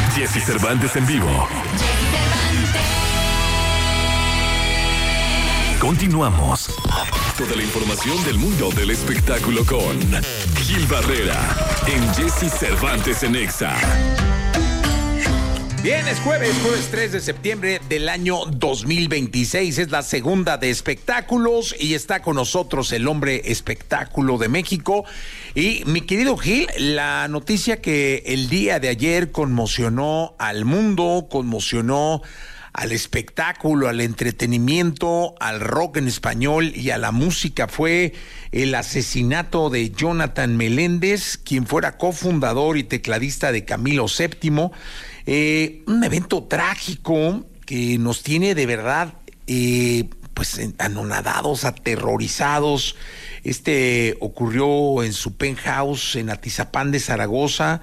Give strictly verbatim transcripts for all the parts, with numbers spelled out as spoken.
Jesse Cervantes en vivo. Continuamos. Toda la información del mundo del espectáculo con Gil Barrera en Jesse Cervantes en Exa. Bien, es jueves, jueves tres de septiembre del año dos mil veintiséis. Es la segunda de espectáculos y está con nosotros el hombre espectáculo de México. Y mi querido Gil, la noticia que el día de ayer conmocionó al mundo, conmocionó al espectáculo, al entretenimiento, al rock en español y a la música fue el asesinato de Jonathan Meléndez, quien fuera cofundador y tecladista de Camilo séptimo. Eh, un evento trágico que nos tiene de verdad eh, pues anonadados, aterrorizados. Este ocurrió en su penthouse en Atizapán de Zaragoza.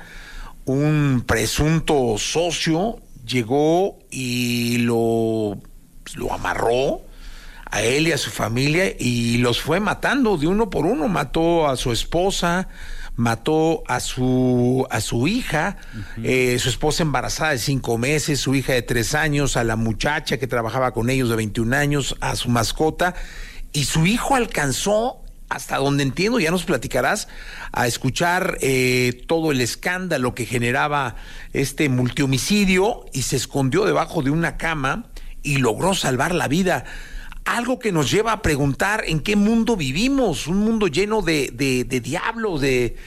Un presunto socio llegó y lo, lo amarró a él y a su familia y los fue matando de uno por uno. Mató a su esposa, mató a su a su hija, uh-huh. eh, su esposa embarazada de cinco meses, su hija de tres años, a la muchacha que trabajaba con ellos de veintiún años, a su mascota, y su hijo alcanzó, hasta donde entiendo, ya nos platicarás, a escuchar eh, todo el escándalo que generaba este multihomicidio y se escondió debajo de una cama y logró salvar la vida. Algo que nos lleva a preguntar en qué mundo vivimos, un mundo lleno de, de, de diablos, de,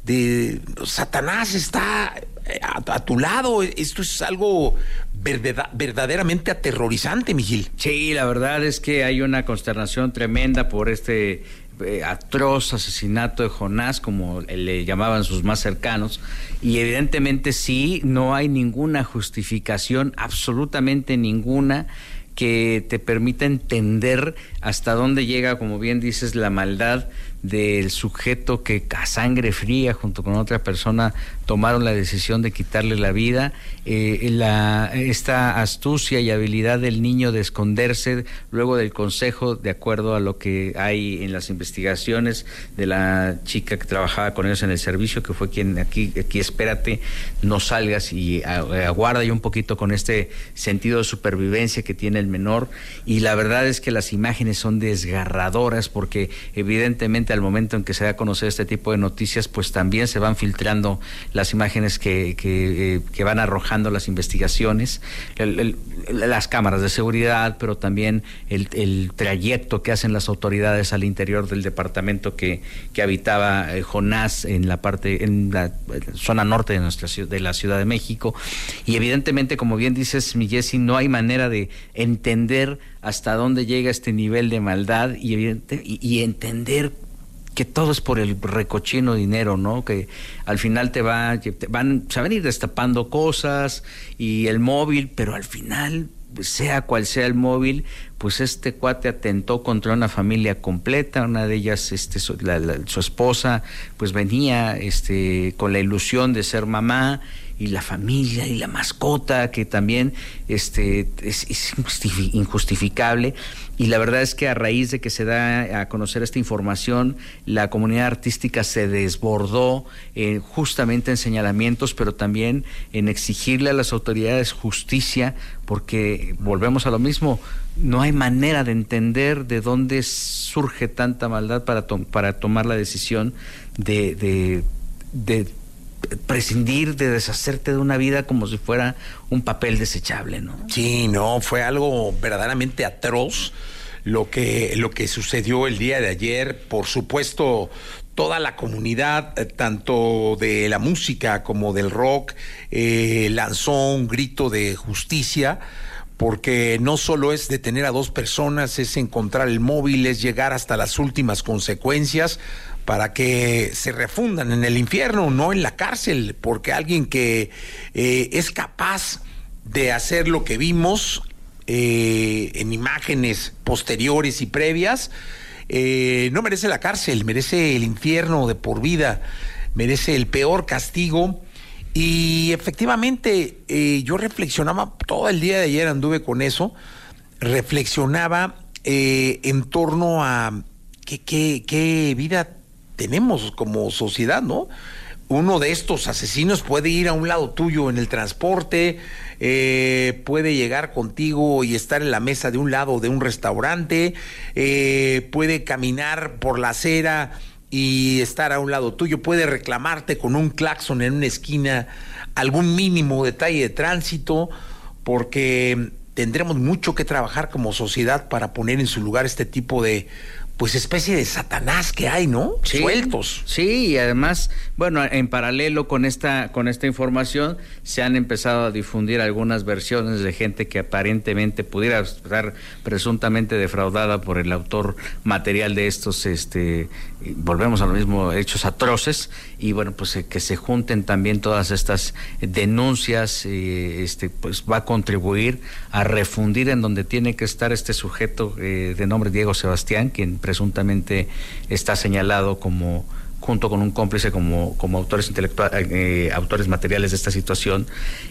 de Satanás está a, a tu lado. Esto es algo verdad, verdaderamente aterrorizante, mi Gil. Sí, la verdad es que hay una consternación tremenda por este eh, atroz asesinato de Jonás, como le llamaban sus más cercanos, y evidentemente sí, no hay ninguna justificación, absolutamente ninguna, que te permita entender hasta dónde llega, como bien dices, la maldad del sujeto que a sangre fría junto con otra persona tomaron la decisión de quitarle la vida. Eh, la, esta astucia y habilidad del niño de esconderse luego del consejo, de acuerdo a lo que hay en las investigaciones de la chica que trabajaba con ellos en el servicio, que fue quien aquí, aquí espérate, no salgas y aguarda ya un poquito con este sentido de supervivencia que tiene el menor. Y la verdad es que las imágenes son desgarradoras porque evidentemente al momento en que se da a conocer este tipo de noticias, pues también se van filtrando las imágenes que, que, eh, que van arrojando las investigaciones, el, el, las cámaras de seguridad, pero también el, el trayecto que hacen las autoridades al interior del departamento que, que habitaba eh, Jonás en la parte, en la zona norte de nuestra de la Ciudad de México. Y evidentemente, como bien dices, mi Jessy, no hay manera de entender hasta dónde llega este nivel de maldad y, evidente, y, y entender que todo es por el recochino dinero, ¿no? Que al final te va, te van, se van a ir destapando cosas y el móvil, pero al final, sea cual sea el móvil, pues este cuate atentó contra una familia completa. Una de ellas, este, su, la, la, su esposa, pues venía, este, con la ilusión de ser mamá, y la familia y la mascota, que también este, es, es injustificable. Y la verdad es que a raíz de que se da a conocer esta información, la comunidad artística se desbordó eh, justamente en señalamientos, pero también en exigirle a las autoridades justicia, porque volvemos a lo mismo, no hay manera de entender de dónde surge tanta maldad para, to- para tomar la decisión de... de, de prescindir, de deshacerte de una vida como si fuera un papel desechable, ¿no? Sí, no, fue algo verdaderamente atroz lo que, lo que sucedió el día de ayer. Por supuesto, toda la comunidad, tanto de la música como del rock, eh, lanzó un grito de justicia, porque no solo es detener a dos personas, es encontrar el móvil, es llegar hasta las últimas consecuencias para que se refundan en el infierno, no en la cárcel, porque alguien que eh, es capaz de hacer lo que vimos eh, en imágenes posteriores y previas, eh, no merece la cárcel, merece el infierno de por vida, merece el peor castigo. Y efectivamente, eh, yo reflexionaba, todo el día de ayer anduve con eso, reflexionaba eh, en torno a qué, qué, qué vida tenemos como sociedad, ¿no? uno de estos asesinos puede ir a un lado tuyo en el transporte, eh, puede llegar contigo y estar en la mesa de un lado de un restaurante, eh, puede caminar por la acera y estar a un lado tuyo, puede reclamarte con un claxon en una esquina algún mínimo detalle de tránsito, porque tendremos mucho que trabajar como sociedad para poner en su lugar este tipo de, pues, especie de Satanás que hay, ¿no? Sí, sueltos. Sí, y además, bueno, en paralelo con esta con esta información se han empezado a difundir algunas versiones de gente que aparentemente pudiera estar presuntamente defraudada por el autor material de estos, este, volvemos a lo mismo, hechos atroces, y bueno, pues eh, que se junten también todas estas denuncias, eh, este, pues va a contribuir a refundir en donde tiene que estar este sujeto eh, de nombre Diego Sebastián, quien presuntamente está señalado como, junto con un cómplice, como, como autores intelectuales, eh, autores materiales de esta situación,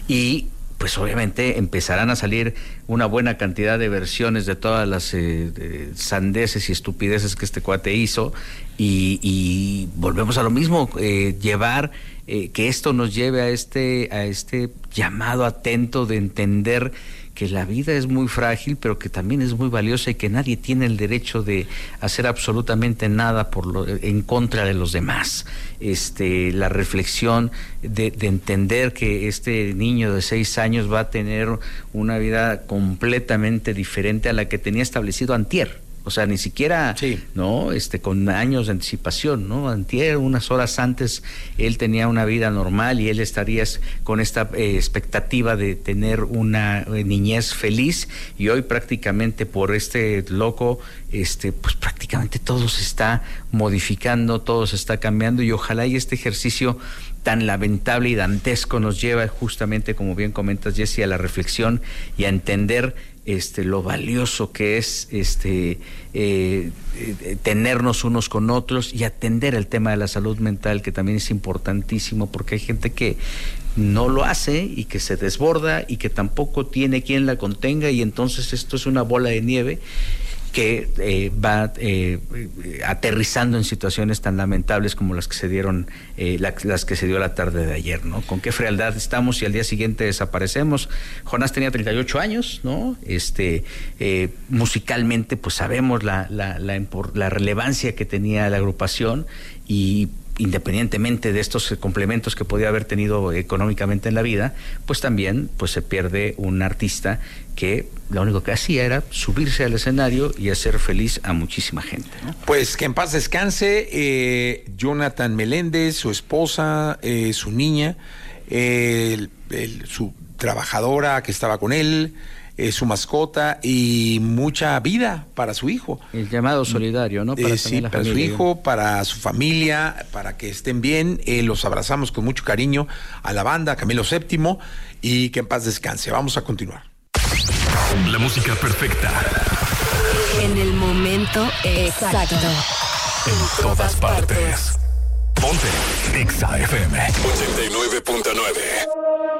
y pues obviamente empezarán a salir una buena cantidad de versiones de todas las eh, de sandeces y estupideces que este cuate hizo, y, y volvemos a lo mismo, eh, llevar, eh, que esto nos lleve a este, a este llamado atento de entender que la vida es muy frágil, pero que también es muy valiosa y que nadie tiene el derecho de hacer absolutamente nada por lo, en contra de los demás. Este, la reflexión de, de entender que este niño de seis años va a tener una vida completamente diferente a la que tenía establecido antier. O sea, ni siquiera, sí. ¿no? Este, con años de anticipación, ¿no? Antier, unas horas antes, él tenía una vida normal y él estaría con esta eh, expectativa de tener una eh, niñez feliz, y hoy prácticamente por este loco, este, pues prácticamente todo se está modificando, todo se está cambiando, y ojalá y este ejercicio tan lamentable y dantesco nos lleva justamente, como bien comentas, Jessy, a la reflexión y a entender este lo valioso que es este eh, eh, tenernos unos con otros, y atender el tema de la salud mental, que también es importantísimo, porque hay gente que no lo hace y que se desborda y que tampoco tiene quien la contenga, y entonces esto es una bola de nieve que eh, va eh, aterrizando en situaciones tan lamentables como las que se dieron, eh, la, las que se dio la tarde de ayer, ¿no? Con qué frialdad estamos y al día siguiente desaparecemos. Jonás tenía treinta y ocho años, ¿no? Este, eh, musicalmente, pues sabemos la, la, la, la relevancia que tenía la agrupación, y independientemente de estos complementos que podía haber tenido económicamente en la vida, pues también pues se pierde un artista que lo único que hacía era subirse al escenario y hacer feliz a muchísima gente, ¿no? Pues que en paz descanse eh, Jonathan Meléndez, su esposa, eh, su niña, eh, el, el, su trabajadora que estaba con él, eh, su mascota, y mucha vida para su hijo. El llamado solidario, ¿no? Para, eh, sí, para familia, su hijo, para su familia, para que estén bien. Eh, los abrazamos con mucho cariño a la banda, a Camilo séptimo, y que en paz descanse. Vamos a continuar. La música perfecta. En el momento exacto. En todas partes. Ponte Exa F M ochenta y nueve punto nueve.